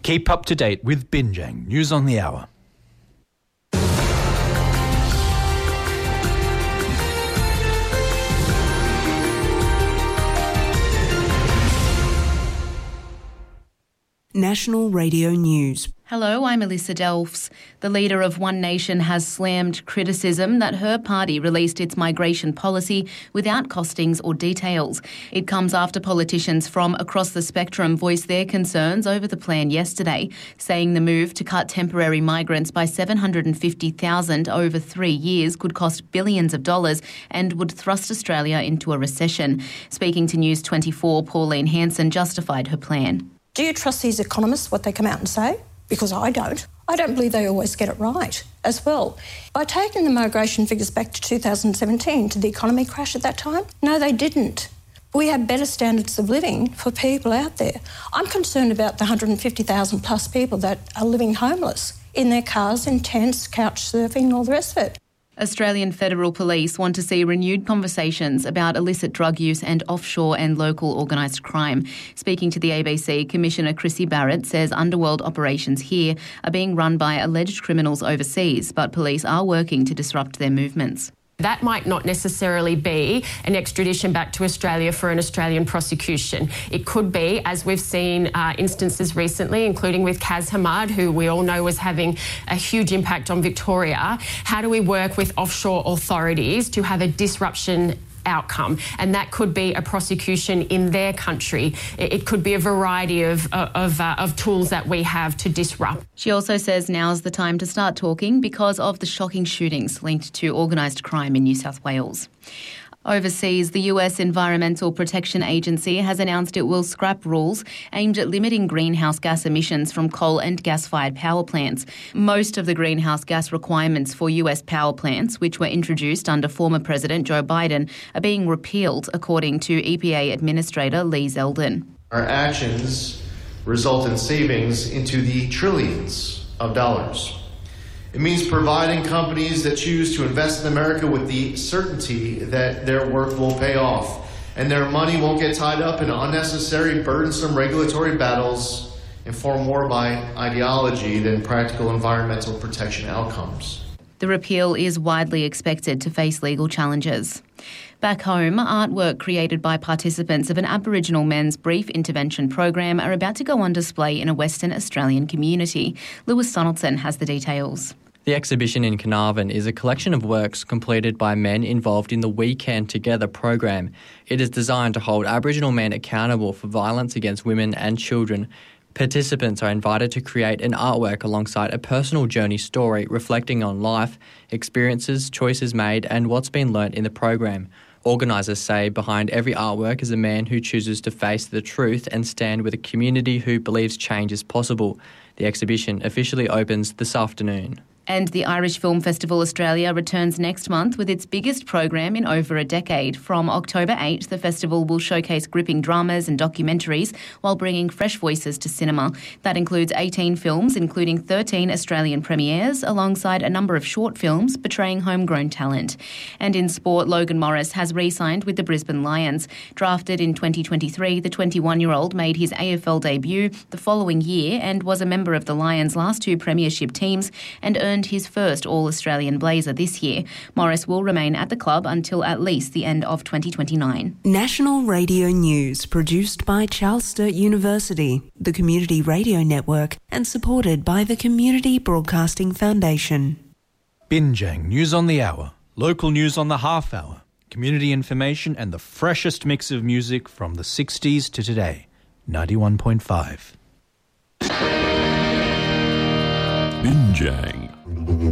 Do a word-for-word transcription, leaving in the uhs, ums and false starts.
Keep up to date with Binjang News on the Hour. National Radio News. Hello, I'm Alyssa Delphs. The leader of One Nation has slammed criticism that her party released its migration policy without costings or details. It comes after politicians from across the spectrum voiced their concerns over the plan yesterday, saying the move to cut temporary migrants by seven hundred fifty thousand over three years could cost billions of dollars and would thrust Australia into a recession. Speaking to News twenty-four, Pauline Hanson justified her plan. Do you trust these economists, what they come out and say? Because I don't. I don't believe they always get it right as well. By taking the migration figures back to two thousand seventeen, did the economy crash at that time? No, they didn't. We have better standards of living for people out there. I'm concerned about the one hundred fifty thousand plus people that are living homeless in their cars, in tents, couch surfing and all the rest of it. Australian Federal Police want to see renewed conversations about illicit drug use and offshore and local organised crime. Speaking to the A B C, Commissioner Chrissy Barrett says underworld operations here are being run by alleged criminals overseas, but police are working to disrupt their movements. That might not necessarily be an extradition back to Australia for an Australian prosecution. It could be, as we've seen uh, instances recently, including with Kaz Hamad, who we all know was having a huge impact on Victoria. How do we work with offshore authorities to have a disruption outcome? And that could be a prosecution in their country. It could be a variety of, of, uh, of tools that we have to disrupt. She also says now's the time to start talking because of the shocking shootings linked to organised crime in New South Wales. Overseas, the U S Environmental Protection Agency has announced it will scrap rules aimed at limiting greenhouse gas emissions from coal and gas-fired power plants. Most of the greenhouse gas requirements for U S power plants, which were introduced under former President Joe Biden, are being repealed, according to E P A Administrator Lee Zeldin. Our actions result in savings into the trillions of dollars. It means providing companies that choose to invest in America with the certainty that their work will pay off and their money won't get tied up in unnecessary, burdensome regulatory battles informed more by ideology than practical environmental protection outcomes. The repeal is widely expected to face legal challenges. Back home, artwork created by participants of an Aboriginal men's brief intervention program are about to go on display in a Western Australian community. Lewis Donaldson has the details. The exhibition in Carnarvon is a collection of works completed by men involved in the We Can Together program. It is designed to hold Aboriginal men accountable for violence against women and children. Participants are invited to create an artwork alongside a personal journey story reflecting on life, experiences, choices made and what's been learnt in the program. Organisers say behind every artwork is a man who chooses to face the truth and stand with a community who believes change is possible. The exhibition officially opens this afternoon. And the Irish Film Festival Australia returns next month with its biggest program in over a decade. From October eighth, the festival will showcase gripping dramas and documentaries while bringing fresh voices to cinema. That includes eighteen films, including thirteen Australian premieres, alongside a number of short films portraying homegrown talent. And in sport, Logan Morris has re-signed with the Brisbane Lions. Drafted in twenty twenty-three, the twenty-one-year-old made his A F L debut the following year and was a member of the Lions' last two premiership teams and earned his first All-Australian blazer this year. Morris will remain at the club until at least the end of twenty twenty-nine. National Radio News, produced by Charles Sturt University, the Community Radio Network, and supported by the Community Broadcasting Foundation. Binjang News on the Hour, local news on the half hour, community information and the freshest mix of music from the sixties to today. ninety-one point five. Binjang.